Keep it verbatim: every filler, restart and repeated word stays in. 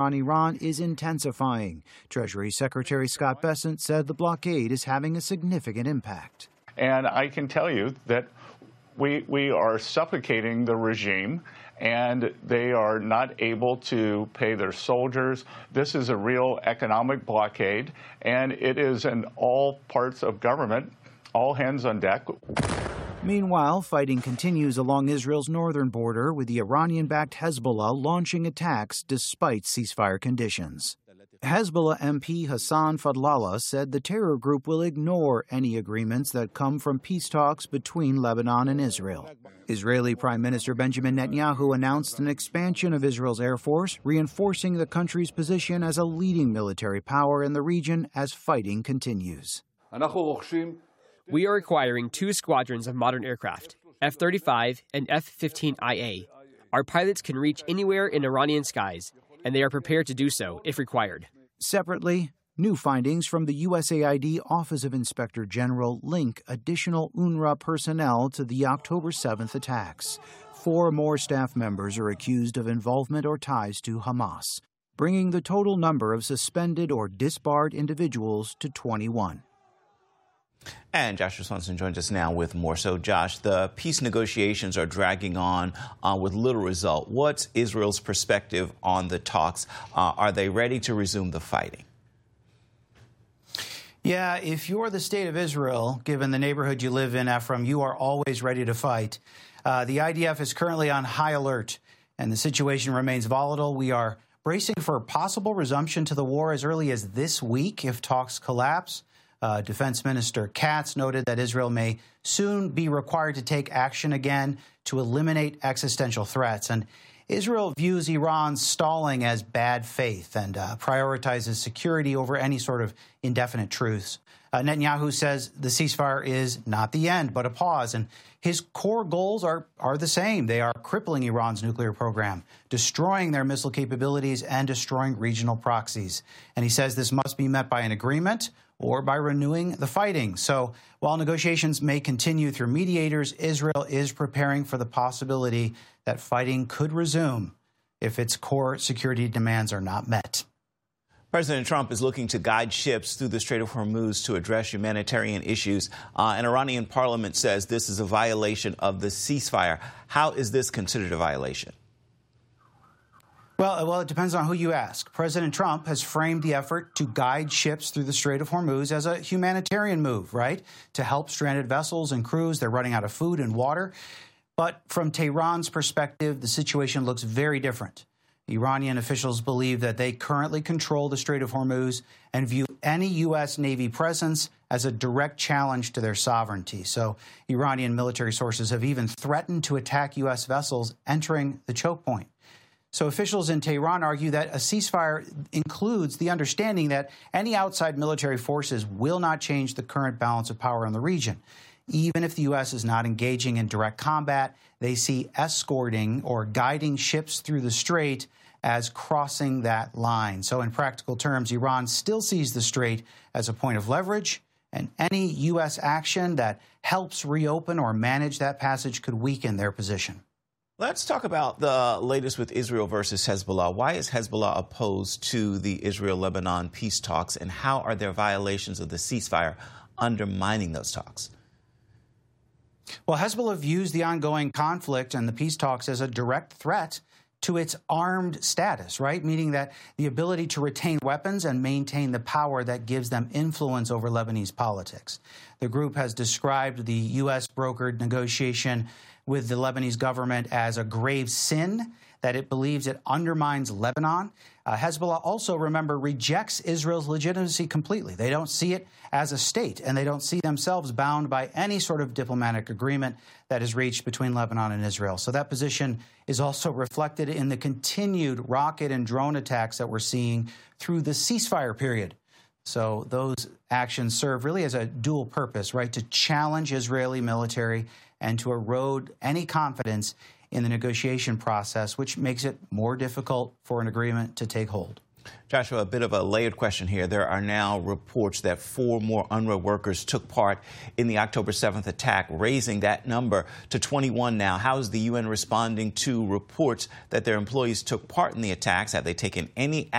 on Iran is intensifying. Treasury Secretary Scott Bessent said the blockade is having a significant impact. And I can tell you that we, we are suffocating the regime, and they are not able to pay their soldiers. This is a real economic blockade, and it is in all parts of government, all hands on deck. Meanwhile, fighting continues along Israel's northern border, with the Iranian-backed Hezbollah launching attacks despite ceasefire conditions. Hezbollah M P Hassan Fadlallah said the terror group will ignore any agreements that come from peace talks between Lebanon and Israel. Israeli Prime Minister Benjamin Netanyahu announced an expansion of Israel's air force, reinforcing the country's position as a leading military power in the region as fighting continues. We are acquiring two squadrons of modern aircraft, F thirty-five and F fifteen I A. Our pilots can reach anywhere in Iranian skies, and they are prepared to do so if required. Separately, new findings from the U S A I D Office of Inspector General link additional UNRWA personnel to the October seventh attacks. Four more staff members are accused of involvement or ties to Hamas, bringing the total number of suspended or disbarred individuals to twenty-one. And Joshua Swanson joins us now with more. So, Josh, the peace negotiations are dragging on uh, with little result. What's Israel's perspective on the talks? Uh, are they ready to resume the fighting? Yeah, if you're the state of Israel, given the neighborhood you live in, Ephraim, you are always ready to fight. Uh, the I D F is currently on high alert, and the situation remains volatile. We are bracing for possible resumption to the war as early as this week if talks collapse. Uh, Defense Minister Katz noted that Israel may soon be required to take action again to eliminate existential threats. And Israel views Iran's stalling as bad faith and uh, prioritizes security over any sort of indefinite truce. Uh, Netanyahu says the ceasefire is not the end, but a pause. And his core goals are, are the same. They are crippling Iran's nuclear program, destroying their missile capabilities, and destroying regional proxies. And he says this must be met by an agreement or by renewing the fighting. So while negotiations may continue through mediators, Israel is preparing for the possibility that fighting could resume if its core security demands are not met. President Trump is looking to guide ships through the Strait of Hormuz to address humanitarian issues. Uh, an Iranian parliament says this is a violation of the ceasefire. How is this considered a violation? Well, well, it depends on who you ask. President Trump has framed the effort to guide ships through the Strait of Hormuz as a humanitarian move, right? To help stranded vessels and crews. They're running out of food and water. But from Tehran's perspective, the situation looks very different. Iranian officials believe that they currently control the Strait of Hormuz and view any U S Navy presence as a direct challenge to their sovereignty. So Iranian military sources have even threatened to attack U S vessels entering the choke point. So officials in Tehran argue that a ceasefire includes the understanding that any outside military forces will not change the current balance of power in the region. Even if the U S is not engaging in direct combat, they see escorting or guiding ships through the strait as crossing that line. So in practical terms, Iran still sees the strait as a point of leverage, and any U S action that helps reopen or manage that passage could weaken their position. Let's talk about the latest with Israel versus Hezbollah. Why is Hezbollah opposed to the Israel-Lebanon peace talks, and how are their violations of the ceasefire undermining those talks? Well, Hezbollah views the ongoing conflict and the peace talks as a direct threat to its armed status, right? Meaning that the ability to retain weapons and maintain the power that gives them influence over Lebanese politics. The group has described the U S brokered negotiation with the Lebanese government as a grave sin, that it believes it undermines Lebanon. Uh, Hezbollah also, remember, rejects Israel's legitimacy completely. They don't see it as a state, and they don't see themselves bound by any sort of diplomatic agreement that is reached between Lebanon and Israel. So that position is also reflected in the continued rocket and drone attacks that we're seeing through the ceasefire period. So those actions serve really as a dual purpose, right, to challenge Israeli military and to erode any confidence in the negotiation process, which makes it more difficult for an agreement to take hold. Joshua, a bit of a layered question here. There are now reports that four more UNRWA workers took part in the October seventh attack, raising that number to twenty-one now. How is the U N responding to reports that their employees took part in the attacks? Have they taken any